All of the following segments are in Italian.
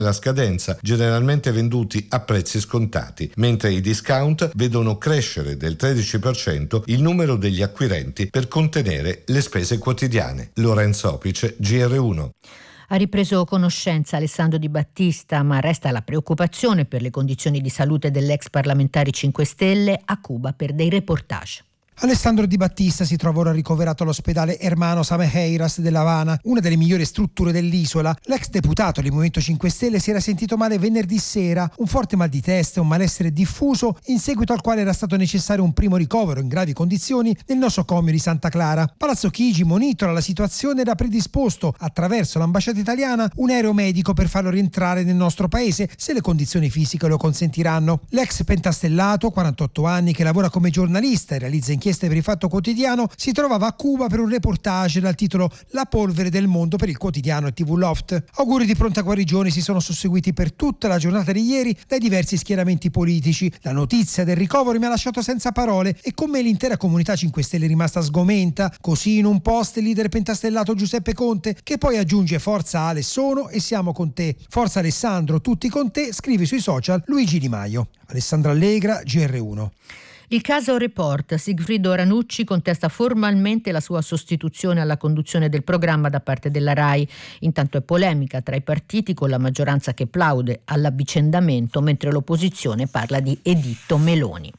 la scadenza, generalmente venduti a prezzi scontati, mentre i discount vedono crescere del 13% il numero degli acquirenti per contenere le spese quotidiane. Lorenzo Opice, GR1. Ha ripreso conoscenza Alessandro Di Battista, ma resta la preoccupazione per le condizioni di salute dell'ex parlamentare 5 Stelle a Cuba per dei reportage. Alessandro Di Battista si trova ora ricoverato all'ospedale Hermanos Amejeiras della Habana, una delle migliori strutture dell'isola. L'ex deputato del Movimento 5 Stelle si era sentito male venerdì sera, un forte mal di testa e un malessere diffuso, in seguito al quale era stato necessario un primo ricovero in gravi condizioni nel nosocomio di Santa Clara. Palazzo Chigi monitora la situazione ed ha predisposto, attraverso l'ambasciata italiana, un aereo medico per farlo rientrare nel nostro paese se le condizioni fisiche lo consentiranno. L'ex pentastellato, 48 anni, che lavora come giornalista e realizza inchieste per il Fatto Quotidiano, si trovava a Cuba per un reportage dal titolo La polvere del mondo per il quotidiano e TV Loft. Auguri di pronta guarigione si sono susseguiti per tutta la giornata di ieri dai diversi schieramenti politici. La notizia del ricovero mi ha lasciato senza parole e con me l'intera comunità 5 Stelle è rimasta sgomenta. Così in un post il leader pentastellato Giuseppe Conte, che poi aggiunge: forza Ale, sono e siamo con te. Forza Alessandro, tutti con te, scrive sui social Luigi Di Maio. Alessandra Allegra, GR1. Il caso Report. Sigfrido Ranucci contesta formalmente la sua sostituzione alla conduzione del programma da parte della RAI. Intanto è polemica tra i partiti, con la maggioranza che plaude all'avvicendamento, mentre l'opposizione parla di editto Meloni.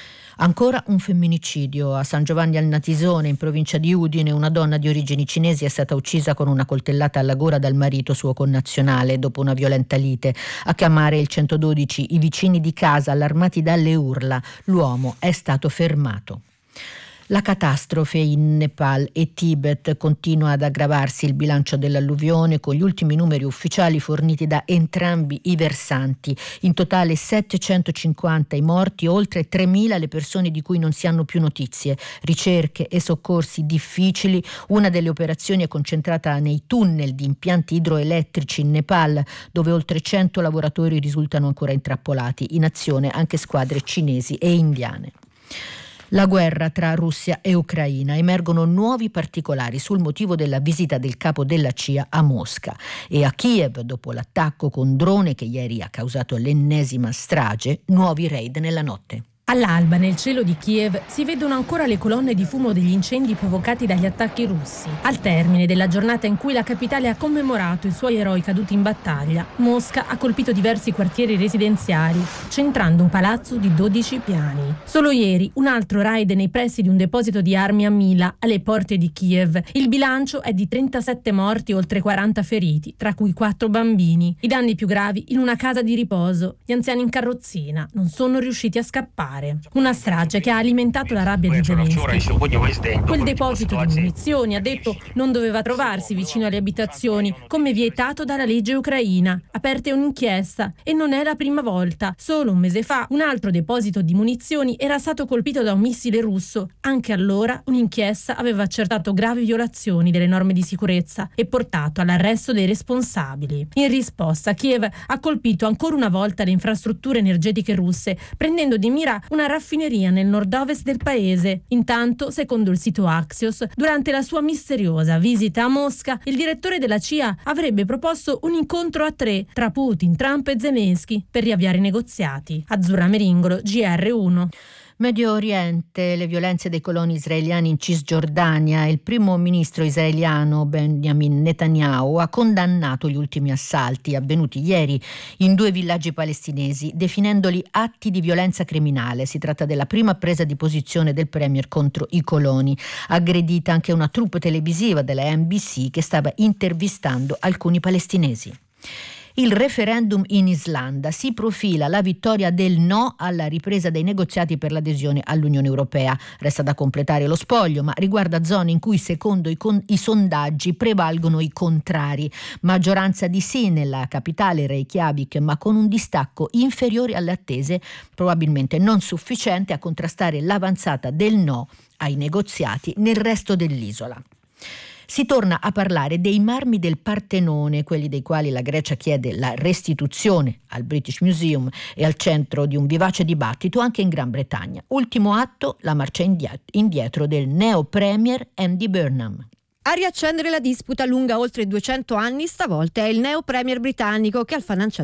Ancora un femminicidio. A San Giovanni al Natisone, in provincia di Udine, una donna di origini cinesi è stata uccisa con una coltellata alla gola dal marito suo connazionale dopo una violenta lite. A chiamare il 112 i vicini di casa, allarmati dalle urla. L'uomo è stato fermato. La catastrofe in Nepal e Tibet continua ad aggravarsi. Il bilancio dell'alluvione, con gli ultimi numeri ufficiali forniti da entrambi i versanti. In totale 750 i morti, oltre 3.000 le persone di cui non si hanno più notizie. Ricerche e soccorsi difficili. Una delle operazioni è concentrata nei tunnel di impianti idroelettrici in Nepal, dove oltre 100 lavoratori risultano ancora intrappolati. In azione anche squadre cinesi e indiane. La guerra tra Russia e Ucraina. Emergono nuovi particolari sul motivo della visita del capo della CIA a Mosca e a Kiev, dopo l'attacco con drone che ieri ha causato l'ennesima strage, nuovi raid nella notte. All'alba, nel cielo di Kiev, si vedono ancora le colonne di fumo degli incendi provocati dagli attacchi russi. Al termine della giornata in cui la capitale ha commemorato i suoi eroi caduti in battaglia, Mosca ha colpito diversi quartieri residenziali, centrando un palazzo di 12 piani. Solo ieri, un altro raid nei pressi di un deposito di armi a Mila, alle porte di Kiev. Il bilancio è di 37 morti e oltre 40 feriti, tra cui 4 bambini. I danni più gravi in una casa di riposo. Gli anziani in carrozzina non sono riusciti a scappare. Una strage che ha alimentato la rabbia di Zelensky. Quel deposito di munizioni, ha detto, non doveva trovarsi vicino alle abitazioni, come vietato dalla legge ucraina. Aperte un'inchiesta e non è la prima volta. Solo un mese fa un altro deposito di munizioni era stato colpito da un missile russo. Anche allora un'inchiesta aveva accertato gravi violazioni delle norme di sicurezza e portato all'arresto dei responsabili. In risposta, Kiev ha colpito ancora una volta le infrastrutture energetiche russe, prendendo di mira una raffineria nel nord-ovest del paese. Intanto, secondo il sito Axios, durante la sua misteriosa visita a Mosca, il direttore della CIA avrebbe proposto un incontro a 3 tra Putin, Trump e Zelensky per riavviare i negoziati. Azzurra Meringolo, GR1. Medio Oriente, le violenze dei coloni israeliani in Cisgiordania. Il primo ministro israeliano Benjamin Netanyahu ha condannato gli ultimi assalti avvenuti ieri in 2 villaggi palestinesi, definendoli atti di violenza criminale. Si tratta della prima presa di posizione del premier contro i coloni. Aggredita anche una troupe televisiva della NBC che stava intervistando alcuni palestinesi. Il referendum in Islanda. Si profila la vittoria del no alla ripresa dei negoziati per l'adesione all'Unione Europea. Resta da completare lo spoglio, ma riguarda zone in cui secondo i sondaggi prevalgono i contrari. Maggioranza di sì nella capitale Reykjavik, ma con un distacco inferiore alle attese, probabilmente non sufficiente a contrastare l'avanzata del no ai negoziati nel resto dell'isola. Si torna a parlare dei marmi del Partenone, quelli dei quali la Grecia chiede la restituzione al British Museum e al centro di un vivace dibattito anche in Gran Bretagna. Ultimo atto, la marcia indietro del neo premier Andy Burnham. A riaccendere la disputa lunga oltre 200 anni stavolta è il neo premier britannico che al Financial